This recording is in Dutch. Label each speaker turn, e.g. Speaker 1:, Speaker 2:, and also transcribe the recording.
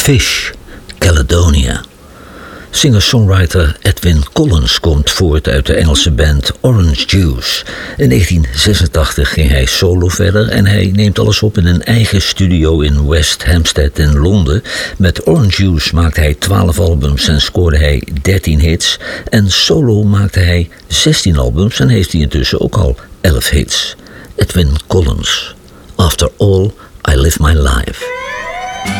Speaker 1: Fish, Caledonia. Singer-songwriter Edwyn Collins komt voort uit de Engelse band Orange Juice. In 1986 ging hij solo verder en hij neemt alles op in een eigen studio in West Hampstead in Londen. Met Orange Juice maakte hij 12 albums en scoorde hij 13 hits. En solo maakte hij 16 albums en heeft hij intussen ook al 11 hits. Edwyn Collins, After All I Live My Life.